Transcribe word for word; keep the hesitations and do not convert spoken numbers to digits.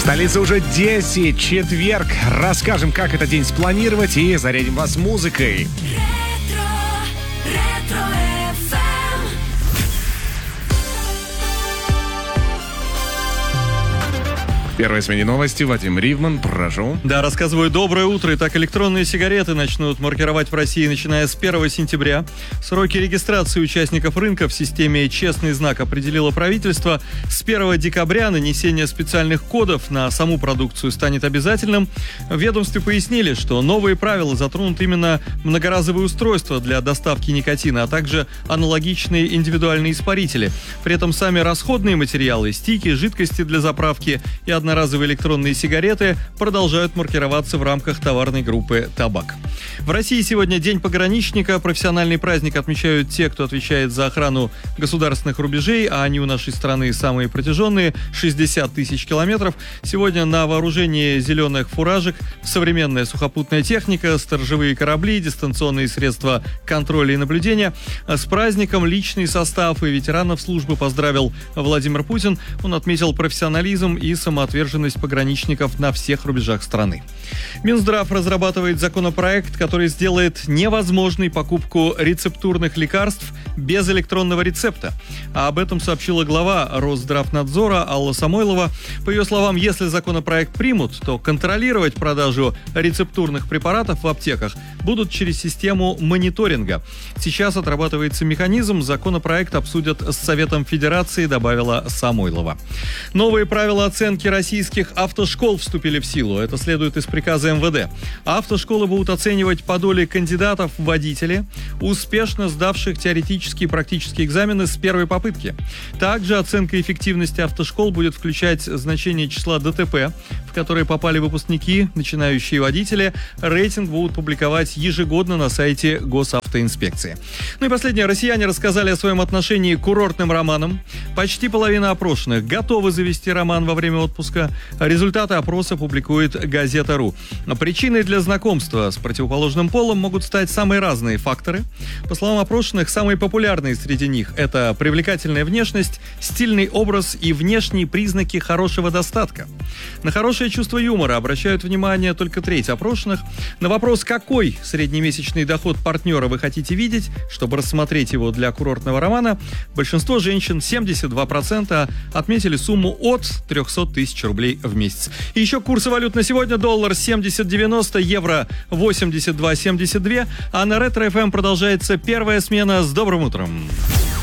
столице уже десять, четверг. Расскажем, как этот день спланировать, и зарядим вас музыкой. Первой смене новости. Вадим Ривман, прошу. Да, рассказываю. Доброе утро. Итак, электронные сигареты начнут маркировать в России, начиная с первого сентября. Сроки регистрации участников рынка в системе «Честный знак» определило правительство. С первого декабря нанесение специальных кодов на саму продукцию станет обязательным. В ведомстве пояснили, что новые правила затронут именно многоразовые устройства для доставки никотина, а также аналогичные индивидуальные испарители. При этом сами расходные материалы, стики, жидкости для заправки и одноразовые Одноразовые электронные сигареты продолжают маркироваться в рамках товарной группы «Табак». В России сегодня День пограничника. Профессиональный праздник отмечают те, кто отвечает за охрану государственных рубежей, а они у нашей страны самые протяженные – шестьдесят тысяч километров. Сегодня на вооружении зеленых фуражек современная сухопутная техника, сторожевые корабли, дистанционные средства контроля и наблюдения. С праздником личный состав и ветеранов службы поздравил Владимир Путин. Он отметил профессионализм и самоотверженность пограничников на всех рубежах страны. Минздрав разрабатывает законопроект, который сделает невозможной покупку рецептурных лекарств без электронного рецепта. А об этом сообщила глава Росздравнадзора Алла Самойлова. По ее словам, если законопроект примут, то контролировать продажу рецептурных препаратов в аптеках будут через систему мониторинга. Сейчас отрабатывается механизм, законопроект обсудят с Советом Федерации, добавила Самойлова. Новые правила оценки российских автошкол вступили в силу. Это следует из приказа эм вэ дэ. Автошколы будут оценивать по доле кандидатов в водители, успешно сдавших теоретические и практические экзамены с первой попытки. Также оценка эффективности автошкол будет включать значение числа дэ тэ пэ, в которые попали выпускники, начинающие водители. Рейтинг будут публиковать ежегодно на сайте Госавтоинспекции. Ну и последнее. Россияне рассказали о своем отношении к курортным романам. Почти половина опрошенных готовы завести роман во время отпуска. Результаты опроса публикует Газета.ру. Причиной для знакомства с противоположным полом могут стать самые разные факторы. По словам опрошенных, самые популярные среди них – это привлекательная внешность, стильный образ и внешние признаки хорошего достатка. На хорошее чувство юмора обращают внимание только треть опрошенных. На вопрос, какой среднемесячный доход партнера вы хотите видеть, чтобы рассмотреть его для курортного романа, большинство женщин, семьдесят два процента, отметили сумму от триста тысяч рублей в месяц. И еще курсы валют на сегодня: доллар семьдесят девяносто, евро восемьдесят два семьдесят два, а на Ретро эф эм продолжается первая смена. С добрым утром!